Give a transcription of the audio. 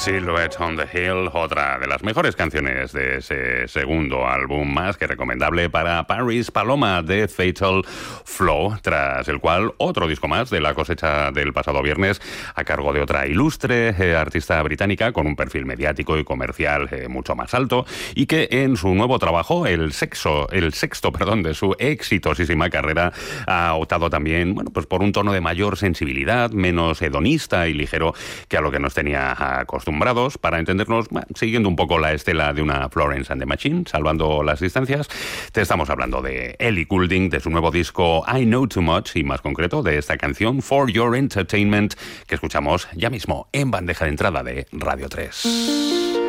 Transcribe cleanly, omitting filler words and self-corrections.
Silhouette on the Hill, otra de las mejores canciones de ese segundo álbum, más que recomendable para Paris Paloma de Fatal Flow, tras el cual otro disco más de la cosecha del pasado viernes a cargo de otra ilustre artista británica con un perfil mediático y comercial mucho más alto, y que en su nuevo trabajo, el sexto de su exitosísima carrera, ha optado también, pues por un tono de mayor sensibilidad, menos hedonista y ligero que a lo que nos tenía acostumbrados, para entendernos, siguiendo un poco la estela de una Florence and the Machine, salvando las distancias. Te estamos hablando de Ellie Goulding, de su nuevo disco I Know Too Much, y más concreto de esta canción For Your Entertainment, que escuchamos ya mismo en bandeja de entrada de Radio 3.